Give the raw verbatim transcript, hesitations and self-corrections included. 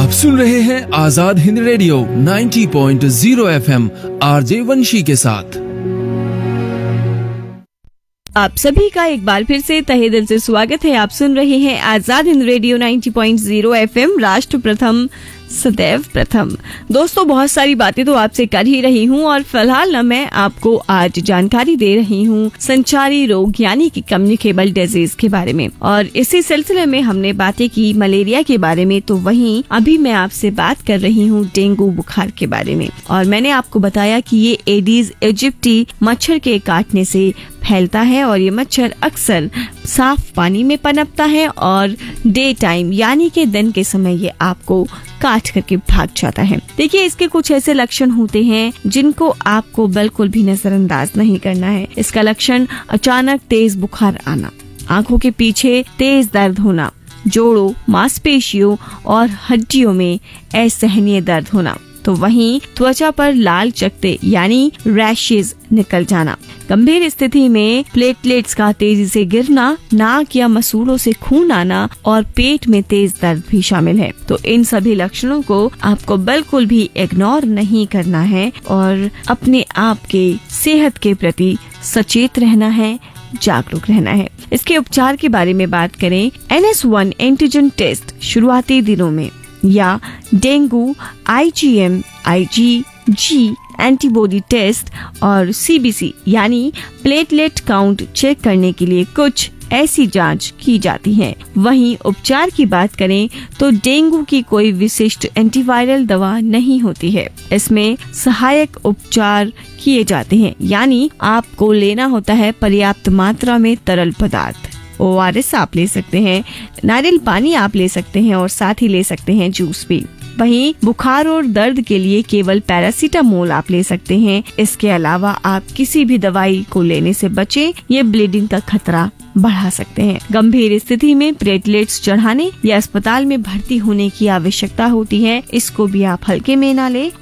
आप सुन रहे हैं आजाद हिंद रेडियो नब्बे पॉइंट शून्य एफएम आरजे वंशी के साथ। आप सभी का एक बार फिर से तहे दिल से स्वागत है। आप सुन रहे हैं आजाद हिंद रेडियो नब्बे पॉइंट शून्य एफएम, राष्ट्र प्रथम सदैव प्रथम। दोस्तों, बहुत सारी बातें तो आपसे कर ही रही हूँ और फिलहाल ना मैं आपको आज जानकारी दे रही हूँ संचारी रोग यानी कि कम्युनिकेबल डिजीज के बारे में। और इसी सिलसिले में हमने बातें की मलेरिया के बारे में, तो वहीं अभी मैं आपसे बात कर रही हूँ डेंगू बुखार के बारे में। और मैंने आपको बताया कि ये एडीज इजिप्टी मच्छर के काटने से फैलता है और ये मच्छर अक्सर साफ पानी में पनपता है और डे टाइम यानी कि दिन के समय ये आपको काट करके भाग जाता है। देखिए, इसके कुछ ऐसे लक्षण होते हैं जिनको आपको बिल्कुल भी नजरअंदाज नहीं करना है। इसका लक्षण अचानक तेज बुखार आना, आंखों के पीछे तेज दर्द होना, जोड़ों, मांसपेशियों और हड्डियों में असहनीय दर्द होना, तो वहीं त्वचा पर लाल चकत्ते यानी रैशेज निकल जाना। गंभीर स्थिति में प्लेटलेट्स का तेजी से गिरना, नाक या मसूड़ों से खून आना और पेट में तेज दर्द भी शामिल है। तो इन सभी लक्षणों को आपको बिल्कुल भी इग्नोर नहीं करना है और अपने आप के सेहत के प्रति सचेत रहना है, जागरूक रहना है। इसके उपचार के बारे में बात करें, N S one antigen test शुरुआती दिनों में या डेंगू आई जी एम आई जी जी एंटीबॉडी टेस्ट और सी बी सी यानी प्लेटलेट काउंट चेक करने के लिए कुछ ऐसी जांच की जाती है। वहीं उपचार की बात करें तो डेंगू की कोई विशिष्ट एंटीवायरल दवा नहीं होती है। इसमें सहायक उपचार किए जाते हैं, यानी आपको लेना होता है पर्याप्त मात्रा में तरल पदार्थ। ओ आर एस आप ले सकते हैं, नारियल पानी आप ले सकते हैं और साथ ही ले सकते हैं जूस भी। वहीं बुखार और दर्द के लिए केवल पैरासीटामोल आप ले सकते हैं। इसके अलावा आप किसी भी दवाई को लेने से बचें, ये ब्लीडिंग का खतरा बढ़ा सकते हैं। गंभीर स्थिति में प्लेटलेट्स चढ़ाने या अस्पताल में भर्ती होने की आवश्यकता होती है। इसको भी आप हल्के में ना लें